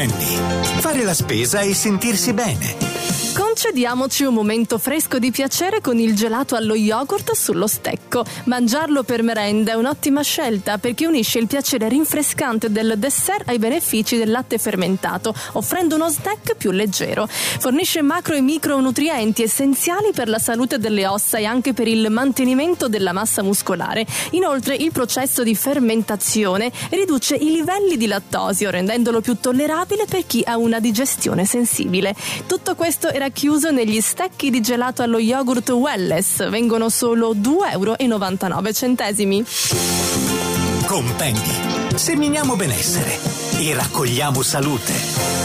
Penny. Fare la spesa e sentirsi bene. Concediamoci un momento fresco di piacere con il gelato allo yogurt sullo stecco. Mangiarlo per merenda è un'ottima scelta perché unisce il piacere rinfrescante del dessert ai benefici del latte fermentato, offrendo uno snack più leggero. Fornisce macro e micronutrienti essenziali per la salute delle ossa e anche per il mantenimento della massa muscolare. Inoltre il processo di fermentazione riduce i livelli di lattosio, rendendolo più tollerabile per chi ha una digestione sensibile. Tutto questo era chiuso negli stecchi di gelato allo yogurt Welless. Vengono solo €2,99. Con Penny seminiamo benessere e raccogliamo salute.